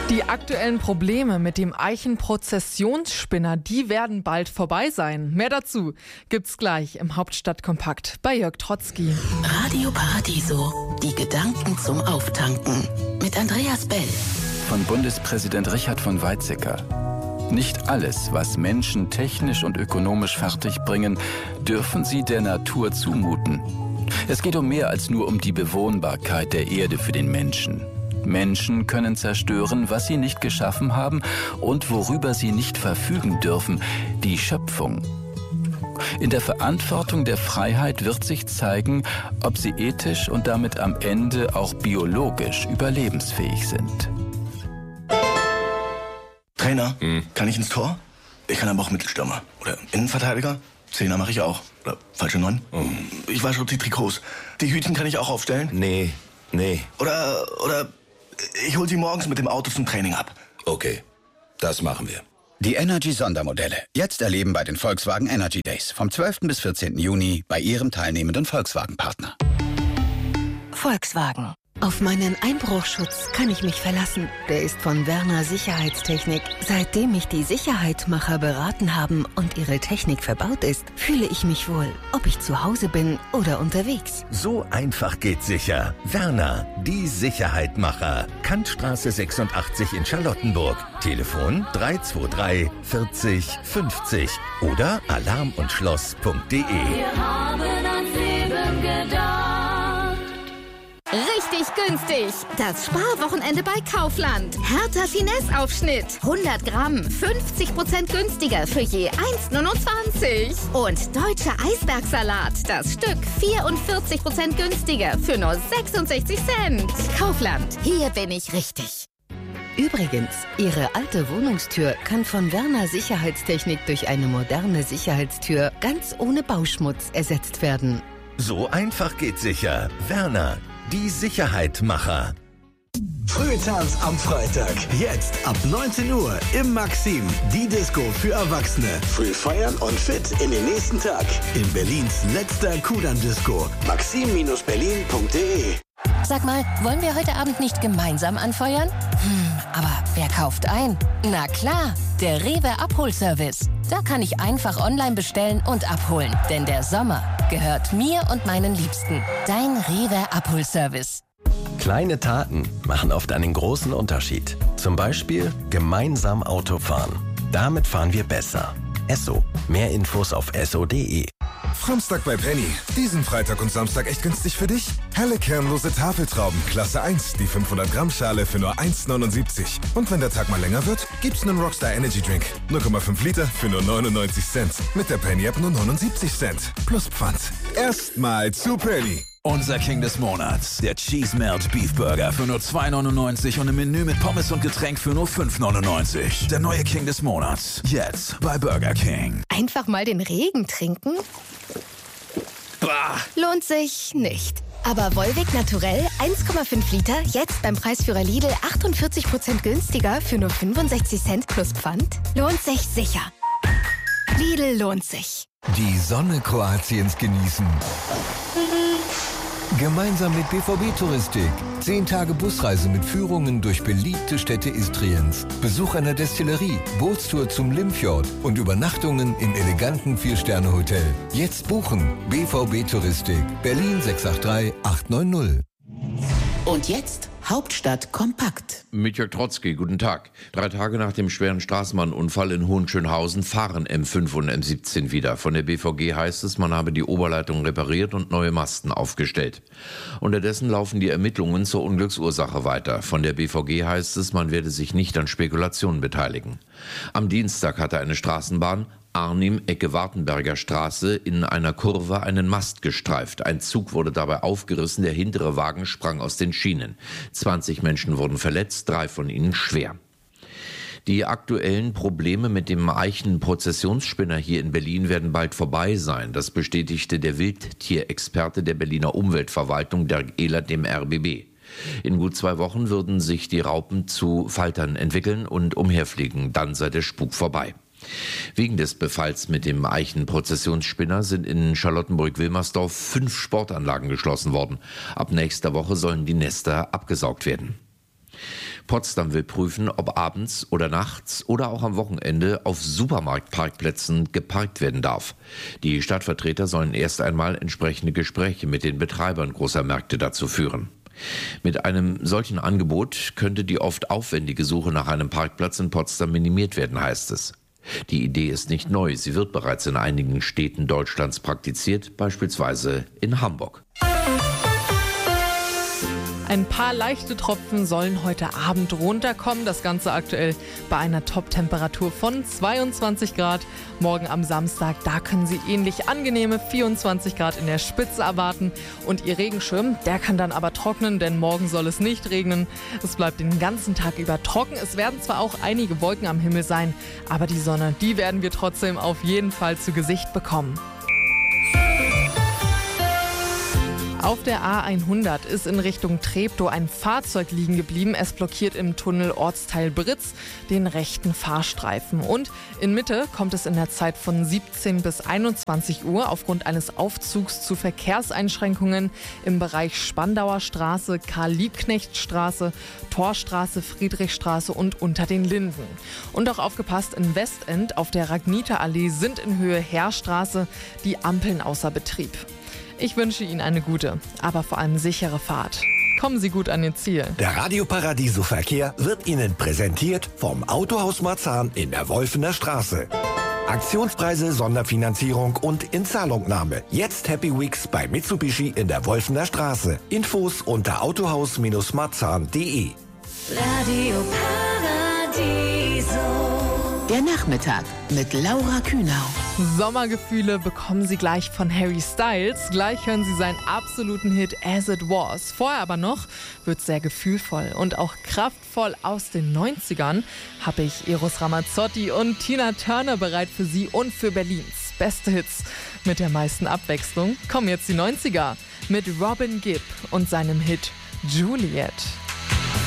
Die aktuellen Probleme mit dem Eichenprozessionsspinner, die werden bald vorbei sein. Mehr dazu gibt's gleich im Hauptstadtkompakt bei Jörg Trotzki. Radio Paradiso, die Gedanken zum Auftanken mit Andreas Bell. Von Bundespräsident Richard von Weizsäcker. Nicht alles, was Menschen technisch und ökonomisch fertigbringen, dürfen sie der Natur zumuten. Es geht um mehr als nur um die Bewohnbarkeit der Erde für den Menschen. Menschen können zerstören, was sie nicht geschaffen haben und worüber sie nicht verfügen dürfen, die Schöpfung. In der Verantwortung der Freiheit wird sich zeigen, ob sie ethisch und damit am Ende auch biologisch überlebensfähig sind. Trainer, kann ich ins Tor? Ich kann aber auch Mittelstürmer. Oder Innenverteidiger? Zehner mache ich auch. Oder falsche 9? Ich wasche die Trikots. Die Hütchen kann ich auch aufstellen? Nee. Oder ich hol sie morgens mit dem Auto zum Training ab. Okay, das machen wir. Die Energy-Sondermodelle. Jetzt erleben bei den Volkswagen Energy Days. Vom 12. bis 14. Juni bei Ihrem teilnehmenden Volkswagen-Partner. Volkswagen. Auf meinen Einbruchschutz kann ich mich verlassen. Der ist von Werner Sicherheitstechnik. Seitdem mich die Sicherheitmacher beraten haben und ihre Technik verbaut ist, fühle ich mich wohl, ob ich zu Hause bin oder unterwegs. So einfach geht sicher. Werner, die Sicherheitmacher. Kantstraße 86 in Charlottenburg. Telefon 323 40 50 oder alarmundschloss.de. Wir haben ans Leben gedacht. Richtig günstig. Das Sparwochenende bei Kaufland. Hertha Finesse-Aufschnitt. 100 Gramm, 50% günstiger für je 1,29. Und deutscher Eisbergsalat. Das Stück 44% günstiger für nur 66 Cent. Kaufland. Hier bin ich richtig. Übrigens, Ihre alte Wohnungstür kann von Werner Sicherheitstechnik durch eine moderne Sicherheitstür ganz ohne Bauschmutz ersetzt werden. So einfach geht sicher. Werner, die Sicherheitmacher. Frühtanz am Freitag. Jetzt ab 19 Uhr im Maxim. Die Disco für Erwachsene. Früh feiern und fit in den nächsten Tag. In Berlins letzter Kudamm-Disco. maxim-berlin.de. Sag mal, wollen wir heute Abend nicht gemeinsam anfeuern? Aber wer kauft ein? Na klar, der Rewe Abholservice. Da kann ich einfach online bestellen und abholen. Denn der Sommer gehört mir und meinen Liebsten. Dein Rewe Abholservice. Kleine Taten machen oft einen großen Unterschied. Zum Beispiel gemeinsam Auto fahren. Damit fahren wir besser. Esso. Mehr Infos auf esso.de. Samstag bei Penny. Diesen Freitag und Samstag echt günstig für dich? Helle kernlose Tafeltrauben, Klasse 1, die 500 Gramm Schale für nur 1,79. Und wenn der Tag mal länger wird, gibt's einen Rockstar Energy Drink. 0,5 Liter für nur 99 Cent. Mit der Penny App nur 79 Cent. Plus Pfand. Erstmal zu Penny. Unser King des Monats, der Cheese Melt Beef Burger für nur 2,99 und im Menü mit Pommes und Getränk für nur 5,99. Der neue King des Monats, jetzt bei Burger King. Einfach mal den Regen trinken? Bah. Lohnt sich nicht. Aber Volvic Naturell 1,5 Liter, jetzt beim Preisführer Lidl 48% günstiger für nur 65 Cent plus Pfand? Lohnt sich sicher. Lidl lohnt sich. Die Sonne Kroatiens genießen. Gemeinsam mit BVB Touristik. 10 Tage Busreise mit Führungen durch beliebte Städte Istriens. Besuch einer Destillerie, Bootstour zum Limfjord und Übernachtungen im eleganten 4-Sterne-Hotel. Jetzt buchen. BVB Touristik. Berlin 683 890. Und jetzt Hauptstadt kompakt. Mit Jörg Trotzki, guten Tag. 3 Tage nach dem schweren Straßenbahnunfall in Hohenschönhausen fahren M5 und M17 wieder. Von der BVG heißt es, man habe die Oberleitung repariert und neue Masten aufgestellt. Unterdessen laufen die Ermittlungen zur Unglücksursache weiter. Von der BVG heißt es, man werde sich nicht an Spekulationen beteiligen. Am Dienstag hatte eine Straßenbahn Arnim, Ecke Wartenberger Straße, in einer Kurve einen Mast gestreift. Ein Zug wurde dabei aufgerissen, der hintere Wagen sprang aus den Schienen. 20 Menschen wurden verletzt, 3 von ihnen schwer. Die aktuellen Probleme mit dem Eichenprozessionsspinner hier in Berlin werden bald vorbei sein. Das bestätigte der Wildtierexperte der Berliner Umweltverwaltung, Dirk Ehlert, dem RBB. In gut 2 Wochen würden sich die Raupen zu Faltern entwickeln und umherfliegen. Dann sei der Spuk vorbei. Wegen des Befalls mit dem Eichenprozessionsspinner sind in Charlottenburg-Wilmersdorf 5 Sportanlagen geschlossen worden. Ab nächster Woche sollen die Nester abgesaugt werden. Potsdam will prüfen, ob abends oder nachts oder auch am Wochenende auf Supermarktparkplätzen geparkt werden darf. Die Stadtvertreter sollen erst einmal entsprechende Gespräche mit den Betreibern großer Märkte dazu führen. Mit einem solchen Angebot könnte die oft aufwendige Suche nach einem Parkplatz in Potsdam minimiert werden, heißt es. Die Idee ist nicht neu, sie wird bereits in einigen Städten Deutschlands praktiziert, beispielsweise in Hamburg. Ein paar leichte Tropfen sollen heute Abend runterkommen. Das Ganze aktuell bei einer Top-Temperatur von 22 Grad. Morgen am Samstag, da können Sie ähnlich angenehme 24 Grad in der Spitze erwarten. Und Ihr Regenschirm, der kann dann aber trocknen, denn morgen soll es nicht regnen. Es bleibt den ganzen Tag über trocken. Es werden zwar auch einige Wolken am Himmel sein, aber die Sonne, die werden wir trotzdem auf jeden Fall zu Gesicht bekommen. Auf der A100 ist in Richtung Treptow ein Fahrzeug liegen geblieben. Es blockiert im Tunnel Ortsteil Britz den rechten Fahrstreifen. Und in Mitte kommt es in der Zeit von 17 bis 21 Uhr aufgrund eines Aufzugs zu Verkehrseinschränkungen im Bereich Spandauer Straße, Karl-Liebknecht-Straße, Torstraße, Friedrichstraße und unter den Linden. Und auch aufgepasst, in Westend auf der Ragniterallee sind in Höhe Heerstraße die Ampeln außer Betrieb. Ich wünsche Ihnen eine gute, aber vor allem sichere Fahrt. Kommen Sie gut an Ihr Ziel. Der Radio Paradiso Verkehr wird Ihnen präsentiert vom Autohaus Marzahn in der Wolfener Straße. Aktionspreise, Sonderfinanzierung und Inzahlungnahme. Jetzt Happy Weeks bei Mitsubishi in der Wolfener Straße. Infos unter autohaus-marzahn.de. Radio Paradiso. Der Nachmittag mit Laura Kühnau. Sommergefühle bekommen Sie gleich von Harry Styles. Gleich hören Sie seinen absoluten Hit As It Was. Vorher aber noch wird sehr gefühlvoll und auch kraftvoll aus den 90ern habe ich Eros Ramazzotti und Tina Turner bereit für Sie und für Berlins beste Hits. Mit der meisten Abwechslung kommen jetzt die 90er mit Robin Gibb und seinem Hit Juliet.